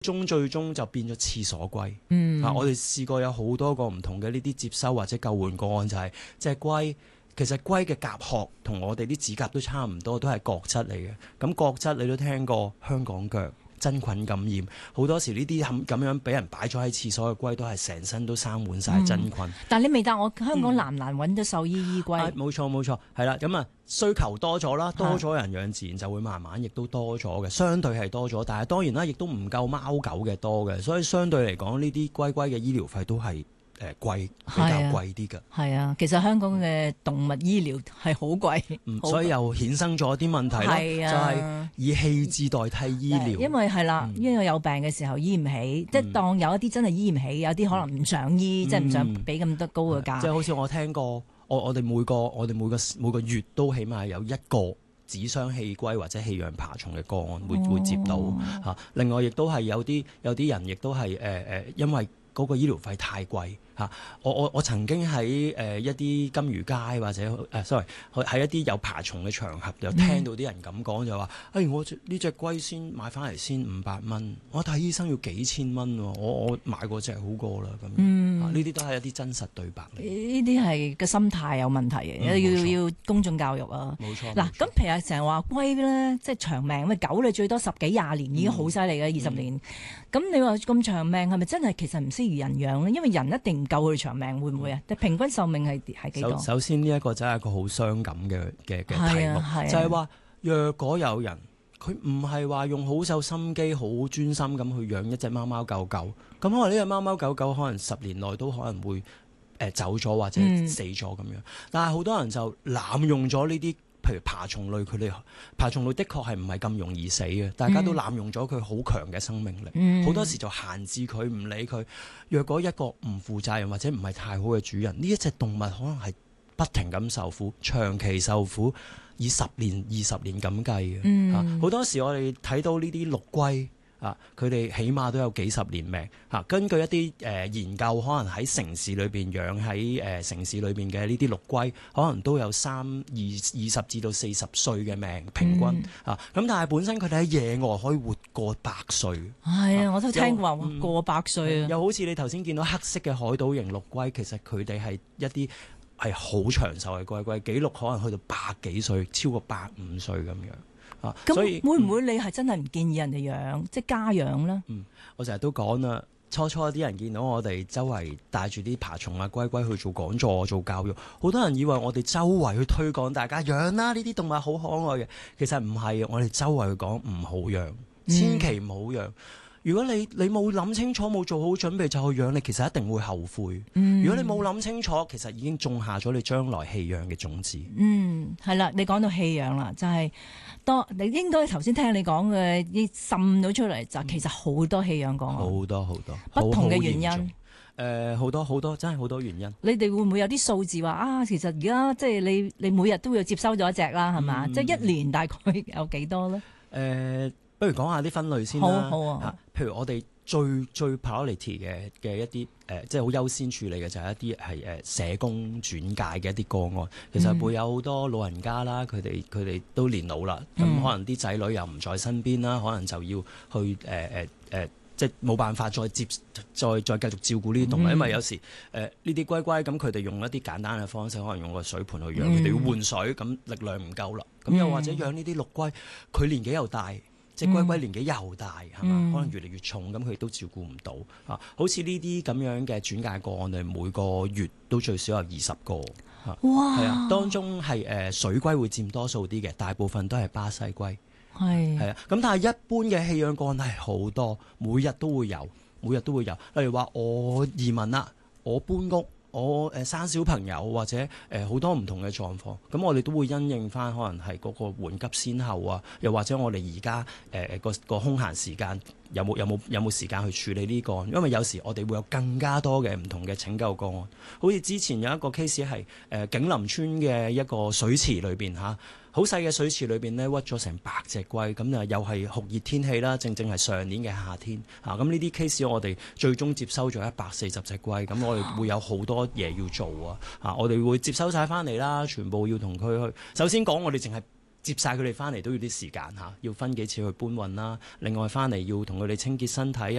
最終就變咗廁所龜。我哋試過有好多個唔同嘅呢啲接收或者救援個案，就係隻龜。其實龜嘅甲殼同我哋啲指甲都差唔多，都係角質嚟嘅。咁角質你都聽過香港腳、真菌感染，好多時呢啲咁樣俾人擺咗喺廁所嘅龜，都係成身都生滿晒真菌。 但係你未答我，香港難唔難揾到獸醫龜？ 冇錯，係啦。咁需求多咗啦，多咗人養，自然就會慢慢亦都多咗嘅，相對係多咗。但係當然啦，亦都唔夠貓狗嘅多嘅，所以相對嚟講，呢啲龜嘅醫療費都係貴，比較貴啲㗎。 係啊，其實香港嘅動物醫療係好貴， 所以又衍生咗啲問題啦，就係以棄置代替醫療。 因為係啦，因為有病嘅時候醫唔起，即係當有一啲真係醫唔起，有啲可能唔想醫，即係唔想俾咁多高嘅價。 即係好似我聽過，我哋每個月都起碼有一個紙箱棄龜或者棄養爬蟲嘅個案會接到嚇。另外亦都係有啲人亦都係因為嗰個醫療費太貴嚇。我曾經喺一啲金魚街或者喺一啲有爬蟲嘅場合，就聽到啲人咁講，就話：我呢隻龜先買翻嚟先500蚊，我睇醫生要幾千蚊喎，我買嗰隻好過啦咁。呢啲都係一啲真實對白嚟。 呢啲係個心態有問題嘅，要公眾教育啊。 冇錯。 嗱，咁譬如成日話龜咧，即係長命，咁狗你最多10幾20年已經好犀利嘅20年。咁你話咁長命係咪真係其實唔適宜人養咧？因為人一定唔夠佢長命，會唔會啊？平均壽命係幾多？ 首先呢一個真係一個好傷感嘅題目，就係話若果有人佢唔係話用好有心機、好專心咁去養一隻貓貓狗狗，咁可能呢隻貓貓狗狗可能10年內都可能會走咗或者死咗咁樣。但係好多人就濫用咗呢啲。譬如爬蟲類，佢哋爬蟲類的確係唔係咁容易死嘅，大家都濫用咗佢好強嘅生命力，好多時就閒置佢唔理佢。若果一個唔負責任或者唔係太好嘅主人，呢一隻動物可能係不停咁受苦，長期受苦，以10年、20年咁計嘅。好多時我哋睇到呢啲陸龜。佢哋起碼都有幾十年命。根據一啲研究，可能喺城市裏邊養喺城市裏邊嘅呢啲陸龜，可能都有20至到40歲嘅命平均。咁但係本身佢哋喺野外可以活過100歲。 係啊，我都聽過話過100歲。 又好似你頭先見到黑色嘅海島型陸龜，其實佢哋係一啲係好長壽嘅龜，紀錄可能去到100幾歲，超過150歲咁樣。 所以會唔會你係真係唔建議人哋養，即係家養咧？ 我成日都講啦，初啲人見到我哋周圍帶住啲爬蟲龜去做講座、做教育，好多人以為我哋周圍去推廣大家養啦，呢啲動物好可愛嘅。其實唔係，我哋周圍去講唔好養，千祈唔好養。如果你冇諗清楚，冇做好準備就去養，你其實一定會後悔。如果你冇諗清楚，其實已經種下咗你將來棄養嘅種子。 係啦，你講到棄養啦，就係你應該頭先聽你講嘅，滲到出嚟就其實好多棄養個案， 好多不同嘅原因。 好多真係好多原因。 你哋會唔會有啲數字話其實而家即係你每日都會接收咗一隻啦，係嘛？即係1年大概有幾多咧？ 不如講下啲分類先啦。 好啊。 譬如我哋最 priority 嘅一啲即係好優先處理嘅就係一啲係社工轉介嘅一啲個案。其實會有好多老人家啦，佢哋都年老啦，咁可能啲仔女又唔在身邊啦，可能就要去即係冇辦法再繼續照顧呢啲動物，因為有時呢啲龜咁佢哋用一啲簡單嘅方式，可能用個水盆去養，佢哋要換水，咁力量唔夠啦。咁又或者養呢啲陸龜，佢年紀又大。隻龜年紀又大，係嘛？可能越嚟越重，咁佢都照顧唔到。好似呢啲咁樣嘅轉介個案，每個月都最少有20個。 哇！ 係啊，當中係水龜會佔多數啲嘅，大部分都係巴西龜。係啊，咁但係一般嘅棄養個案係好多，每日都會有。例如話我移民啦，我搬屋。我生小朋友或者好多唔同嘅狀況，咁我哋都會因應翻，可能係嗰個緩急先後啊，又或者我哋而家個空閒時間有冇時間去處理呢個案？因為有時我哋會有更加多嘅唔同嘅拯救個案，好似之前有一個 case 係景林村嘅一個水池裏邊嚇。好細嘅水池裏邊呢，屈咗成100隻龜，咁又係酷熱天氣啦，正係上年嘅夏天咁呢啲 case 我哋最終接收咗140隻龜，咁我哋會有好多嘢要做我哋會接收晒翻嚟啦，全部要同佢去。首先講我哋淨係接晒佢哋翻嚟都要啲時間嚇，要分幾次去搬運啦。另外翻嚟要同佢哋清潔身體